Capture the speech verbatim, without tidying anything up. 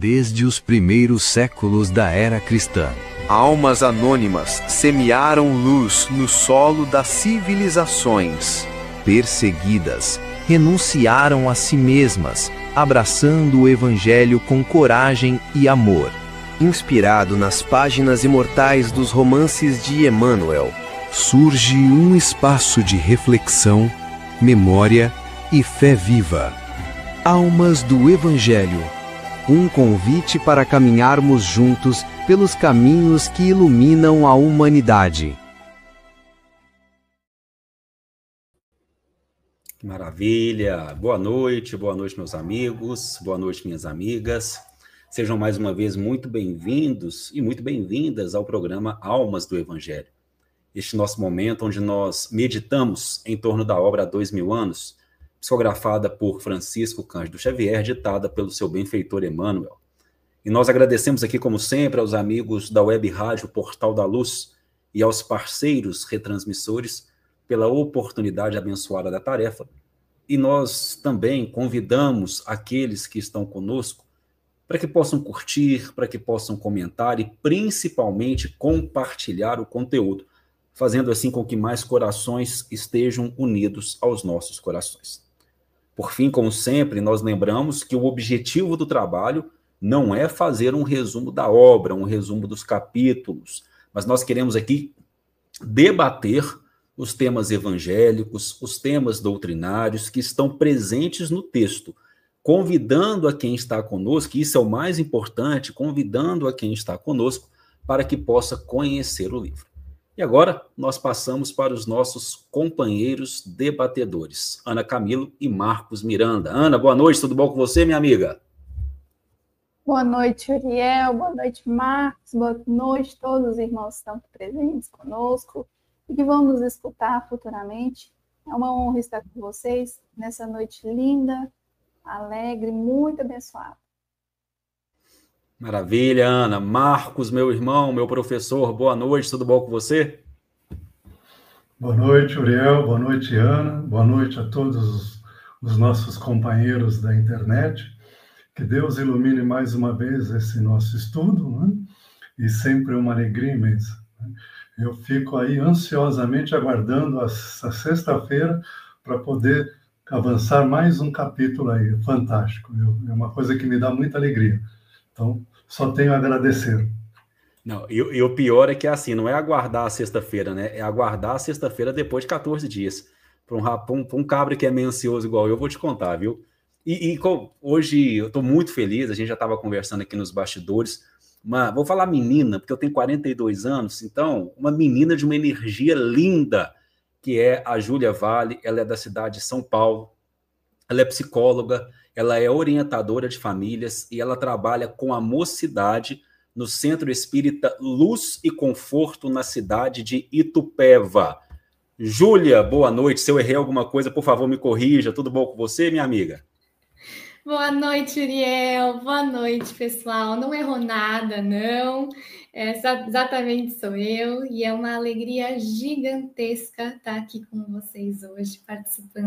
desde os primeiros séculos da era cristã. Almas anônimas semearam luz no solo das civilizações. Perseguidas, renunciaram a si mesmas, abraçando o Evangelho com coragem e amor. Inspirado nas páginas imortais dos romances de Emmanuel, surge um espaço de reflexão, memória e fé viva. Almas do Evangelho. Um convite para caminharmos juntos pelos caminhos que iluminam a humanidade. Maravilha! Boa noite, boa noite, meus amigos, boa noite, minhas amigas. Sejam mais uma vez muito bem-vindos e muito bem-vindas ao programa Almas do Evangelho. Este nosso momento onde nós meditamos em torno da obra Há Dois Mil Anos, psicografada por Francisco Cândido Xavier, ditada pelo seu benfeitor Emmanuel. E nós agradecemos aqui, como sempre, aos amigos da Web Rádio Portal da Luz e aos parceiros retransmissores pela oportunidade abençoada da tarefa. E nós também convidamos aqueles que estão conosco para que possam curtir, para que possam comentar e, principalmente, compartilhar o conteúdo, fazendo assim com que mais corações estejam unidos aos nossos corações. Por fim, como sempre, nós lembramos que o objetivo do trabalho não é fazer um resumo da obra, um resumo dos capítulos, mas nós queremos aqui debater os temas evangélicos, os temas doutrinários que estão presentes no texto, convidando a quem está conosco, e isso é o mais importante, convidando a quem está conosco para que possa conhecer o livro. E agora nós passamos para os nossos companheiros debatedores, Ana Camilo e Marcos Miranda. Ana, boa noite, tudo bom com você, minha amiga? Boa noite, Uriel, boa noite, Marcos, boa noite a todos os irmãos que estão presentes conosco e que vão nos escutar futuramente. É uma honra estar com vocês nessa noite linda, alegre, muito abençoada. Maravilha, Ana. Marcos, meu irmão, meu professor, boa noite, tudo bom com você? Boa noite, Uriel, boa noite, Ana, boa noite a todos os, os nossos companheiros da internet. Que Deus ilumine mais uma vez esse nosso estudo, né? E sempre uma alegria imensa. Eu fico aí ansiosamente aguardando a, a sexta-feira para poder avançar mais um capítulo aí, fantástico. Eu, é uma coisa que me dá muita alegria. Então, só tenho a agradecer. Não, e, e o pior é que é assim, não é aguardar a sexta-feira, né? É aguardar a sexta-feira depois de quatorze dias. Para um, um, um cabra que é meio ansioso igual eu, vou te contar, viu? E, e com, hoje eu estou muito feliz, a gente já estava conversando aqui nos bastidores, uma, vou falar menina, porque eu tenho quarenta e dois anos, então, uma menina de uma energia linda, que é a Júlia Vale, ela é da cidade de São Paulo, ela é psicóloga, ela é orientadora de famílias e ela trabalha com a mocidade no Centro Espírita Luz e Conforto na cidade de Itupeva. Júlia, boa noite. Se eu errei alguma coisa, por favor, me corrija. Tudo bom com você, minha amiga? Boa noite, Uriel. Boa noite, pessoal. Não errou nada, não. Essa exatamente sou eu e é uma alegria gigantesca estar aqui com vocês hoje, participando